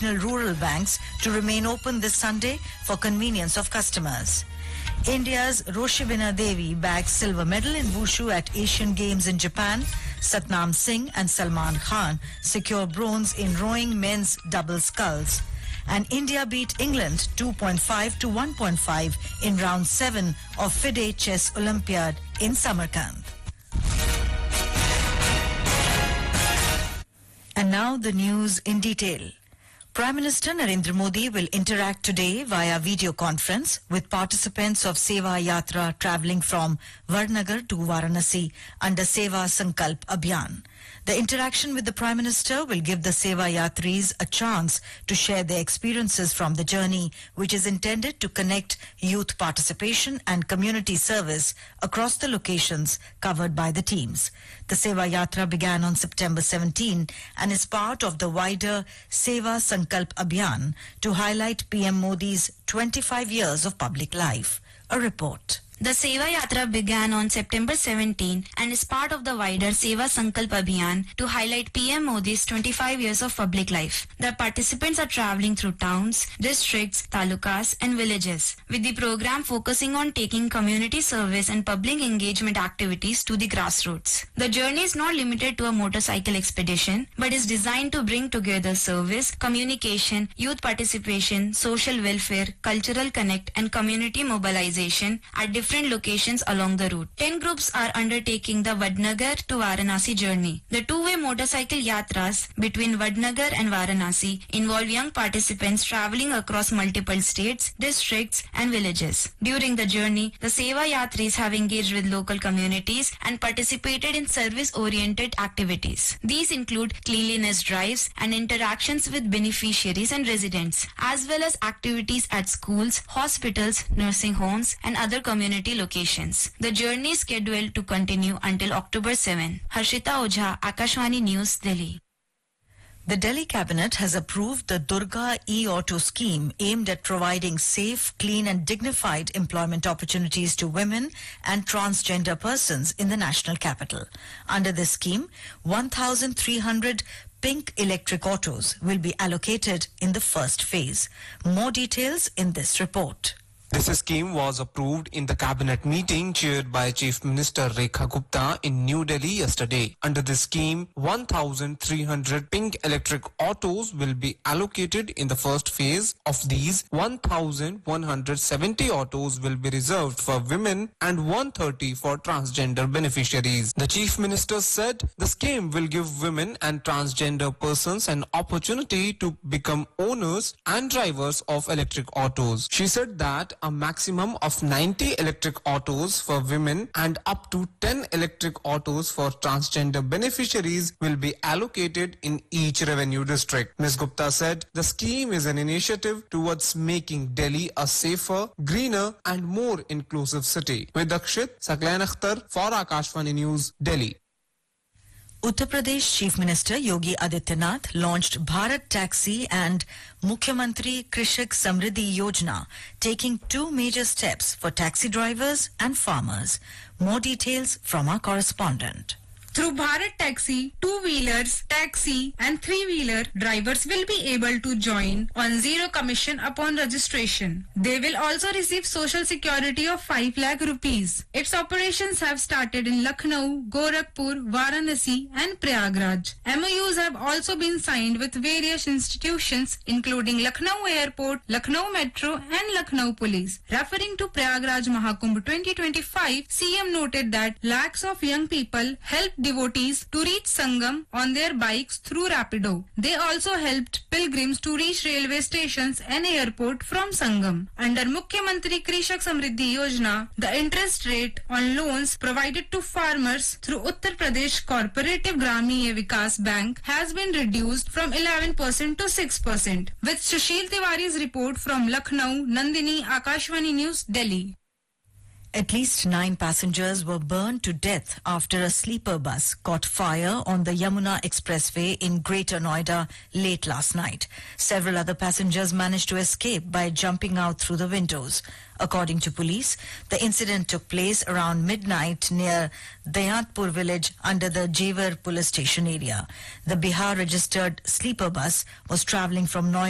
regional rural banks to remain open this Sunday for convenience of customers. India's Roshibina Devi bagged silver medal in Wushu at Asian Games in Japan. Satnam Singh and Salman Khan secure bronze in rowing men's double sculls. And India beat England 2.5 to 1.5 in round 7 of FIDE Chess Olympiad in Samarkand. And now the news in detail. Prime Minister Narendra Modi will interact today via video conference with participants of Seva Yatra travelling from Vadnagar to Varanasi under Seva Sankalp Abhiyan. The interaction with the Prime Minister will give the Seva Yatris a chance to share their experiences from the journey, which is intended to connect youth participation and community service across the locations covered by the teams. The Seva Yatra began on September 17 and is part of the wider Seva Sankalp Abhiyan to highlight PM Modi's 25 years of public life. A report. The Seva Yatra began on September 17 and is part of the wider Seva Sankalp Abhiyan to highlight PM Modi's 25 years of public life. The participants are travelling through towns, districts, talukas and villages, with the program focusing on taking community service and public engagement activities to the grassroots. The journey is not limited to a motorcycle expedition, but is designed to bring together service, communication, youth participation, social welfare, cultural connect and community mobilization at different locations along the route. 10 groups are undertaking the Vadnagar to Varanasi journey. The two-way motorcycle yatras between Vadnagar and Varanasi involve young participants travelling across multiple states, districts and villages. During the journey, the Seva Yatris have engaged with local communities and participated in service-oriented activities. These include cleanliness drives and interactions with beneficiaries and residents, as well as activities at schools, hospitals, nursing homes and other community locations. The journey is scheduled to continue until October 7. Harshita Ojha, Akashvani News, Delhi. The Delhi Cabinet has approved the Durga e-auto scheme aimed at providing safe, clean and dignified employment opportunities to women and transgender persons in the national capital. Under this scheme, 1,300 pink electric autos will be allocated in the first phase. More details in this report. This scheme was approved in the cabinet meeting chaired by Chief Minister Rekha Gupta in New Delhi yesterday. Under this scheme, 1,300 pink electric autos will be allocated in the first phase. Of these, 1,170 autos will be reserved for women and 130 for transgender beneficiaries. The Chief Minister said the scheme will give women and transgender persons an opportunity to become owners and drivers of electric autos. She said that a maximum of 90 electric autos for women and up to 10 electric autos for transgender beneficiaries will be allocated in each revenue district. Ms. Gupta said the scheme is an initiative towards making Delhi a safer, greener and more inclusive city. With Dakshit, Saklain Akhtar for Akashvani News, Delhi. Uttar Pradesh Chief Minister Yogi Adityanath launched Bharat Taxi and Mukhyamantri Krishak Samriddhi Yojana, taking two major steps for taxi drivers and farmers. More details from our correspondent. Through Bharat Taxi, two-wheelers, taxi and three-wheeler drivers will be able to join on zero commission upon registration. They will also receive social security of 5 lakh rupees. Its operations have started in Lucknow, Gorakhpur, Varanasi and Prayagraj. MOUs have also been signed with various institutions including Lucknow Airport, Lucknow Metro and Lucknow Police. Referring to Prayagraj Mahakumbh 2025, CM noted that lakhs of young people helped devotees to reach Sangam on their bikes through Rapido. They also helped pilgrims to reach railway stations and airport from Sangam. Under Mukhyamantri Krishak Samriddhi Yojana, the interest rate on loans provided to farmers through Uttar Pradesh Cooperative Gramiya Vikas Bank has been reduced from 11% to 6%. With Sushil Tiwari's report from Lucknow, Nandini, Akashvani News, Delhi. At least 9 passengers were burned to death after a sleeper bus caught fire on the Yamuna Expressway in Greater Noida late last night. Several other passengers managed to escape by jumping out through the windows. According to police, the incident took place around midnight near Dayatpur village under the Jevar police station area. The Bihar registered sleeper bus was travelling from Noida